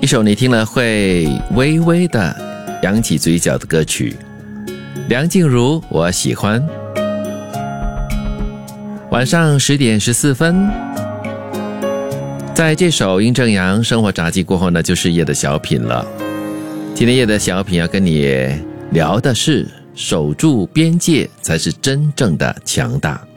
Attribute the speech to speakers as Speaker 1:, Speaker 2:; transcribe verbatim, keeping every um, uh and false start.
Speaker 1: 一首你听了会微微的扬起嘴角的歌曲，梁静茹，我喜欢。晚上十点十四分，在这首殷正阳生活札记过后呢，就是夜的小品了。今天夜的小品要跟你聊的是，守住边界才是真正的强大。